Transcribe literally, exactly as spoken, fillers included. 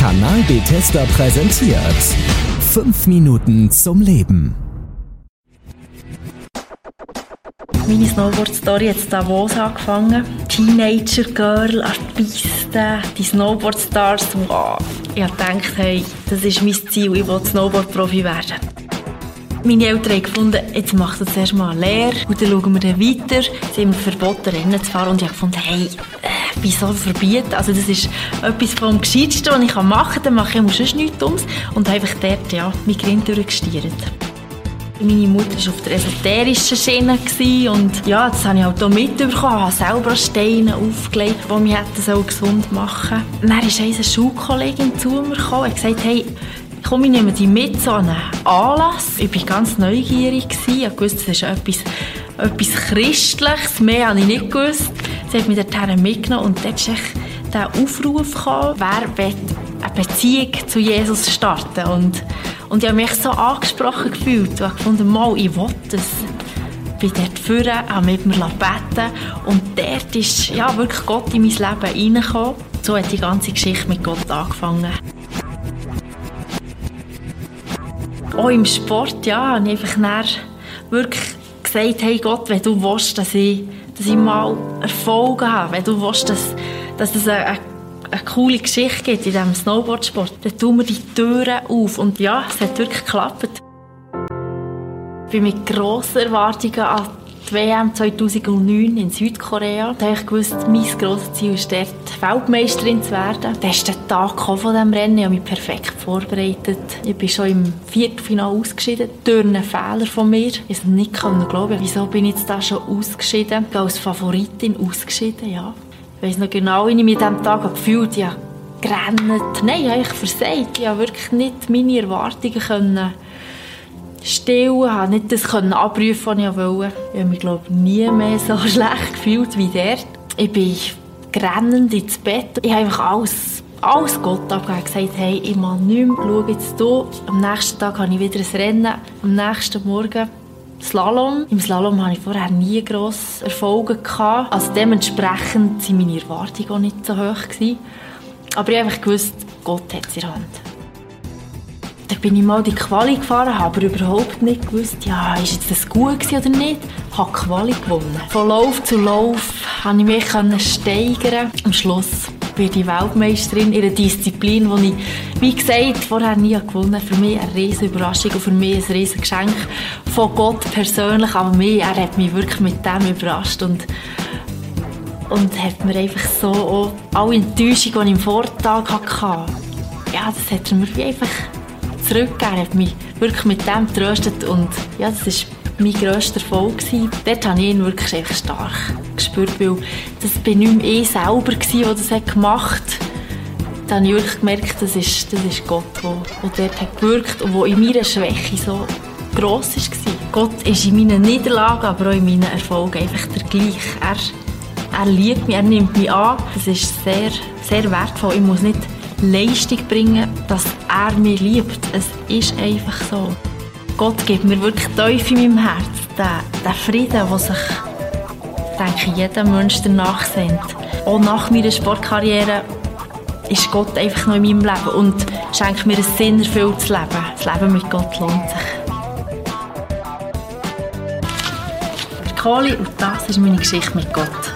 Kanal Bethesda präsentiert fünf Minuten zum Leben. Meine Snowboard-Story hat in Davos angefangen. Teenager-Girl, Artisten, die Snowboard-Stars. Wow. Ich habe gedacht, hey, das ist mein Ziel, ich will Snowboard-Profi werden. Meine Eltern haben gefunden, jetzt macht er zuerst mal eine Lehre und dann schauen wir dann weiter. Sie haben mir verboten, Rennen zu fahren und ich habe gefunden, hey, äh, wieso verbieten? Also das ist etwas vom Gescheitsten, was ich machen kann. Dann mache ich sonst nichts Dummes und habe einfach dort, ja, mein Grind durchgestiert. Meine Mutter war auf der esoterischen Schiene und ja, das habe ich halt auch mitbekommen. Ich habe selber Steine aufgelegt, die mich so gesund machen sollten. Dann kam eine Schulkollegin zu mir gekommen und gesagt, hey, komm, ich nehme dich mit zu einem Anlass. Ich war ganz neugierig. Ich wusste, das ist etwas, etwas Christliches. Mehr habe ich nicht gewusst. Sie hat mich dorthin mitgenommen und dort kam der Aufruf gekommen, wer will eine Beziehung zu Jesus starten. Und, und ich habe mich so angesprochen gefühlt. Ich habe gefunden, mal, ich will das. Ich bin dort vorne, habe mit mir beten und dort ist ja, wirklich Gott in mein Leben reingekommen. So hat die ganze Geschichte mit Gott angefangen. Auch im Sport, ja, habe ich einfach wirklich gesagt, hey Gott, wenn du willst, dass ich, dass ich mal Erfolg habe, wenn du willst, dass, dass es eine, eine coole Geschichte gibt in diesem Snowboardsport, dann tun wir die Türen auf. Und ja, es hat wirklich geklappt. Ich bin mit grossen Erwartungen an die W M zweitausendneun in Südkorea. Da habe ich gewusst, mein grosses Ziel ist dort, Weltmeisterin zu werden. Das ist der Tag von diesem Rennen. Ich habe mich perfekt vorbereitet. Ich bin schon im Viertelfinale ausgeschieden, durch einen Fehler von mir. Ich konnte es nicht glauben. Wieso bin ich jetzt da schon ausgeschieden? Ich bin als Favoritin ausgeschieden, ja. Ich weiss noch genau, wie ich mich an diesem Tag gefühlt habe. Ich habe gerannt. Nein, ich habe versagt. Ich konnte wirklich nicht meine Erwartungen können stillen, konnte nicht das abrufen, was ich wollte. Ich habe mich, glaube ich, nie mehr so schlecht gefühlt wie dort. Ich bin rennend ins Bett. Ich habe einfach alles, alles Gott abgegeben. Ich habe gesagt, hey, ich mache nichts mehr, schau jetzt du. Am nächsten Tag habe ich wieder ein Rennen. Am nächsten Morgen Slalom. Im Slalom hatte ich vorher nie grosse Erfolge gehabt. Also dementsprechend waren meine Erwartungen auch nicht so hoch gewesen. Aber ich habe einfach gewusst, Gott hat es in der Hand. Dann bin ich mal die Quali gefahren, habe aber überhaupt nicht gewusst, ja, ist jetzt das gut oder nicht. Ich habe die Quali gewonnen. Von Lauf zu Lauf konnte ich mich steigern. Am Schluss werde ich Weltmeisterin in einer Disziplin, die ich, wie gesagt, vorher nie gewonnen habe. Für mich eine riesige Überraschung und für mich ein riesiges Geschenk von Gott persönlich. Aber mich, er hat mich wirklich mit dem überrascht und, und hat mir einfach so auch alle Enttäuschungen, die ich am Vortag hatte, ja, das hat er mir wie einfach zurückgegeben. Er hat mich wirklich mit dem getröstet und ja, das war mein grösster Erfolg gewesen. Dort habe ich ihn wirklich einfach stark gespürt, weil das war nicht mehr ich selber, der das gemacht hat. Da habe ich wirklich gemerkt, das ist, das ist Gott, der, der dort hat gewirkt und der in meiner Schwäche so gross war. Gott ist in meinen Niederlagen, aber auch in meinen Erfolgen einfach der gleiche. Er, er liebt mich, er nimmt mich an. Das ist sehr, sehr wertvoll. Ich muss nicht Leistung bringen, dass er mich liebt. Es ist einfach so. Gott gibt mir wirklich tief in meinem Herz den, den Frieden, den sich, denke ich, jeder Mensch danach sehnt. Auch nach meiner Sportkarriere ist Gott einfach noch in meinem Leben und schenkt mir ein sinnerfülltes Leben. Das Leben mit Gott lohnt sich. Der Kohli, und das ist meine Geschichte mit Gott.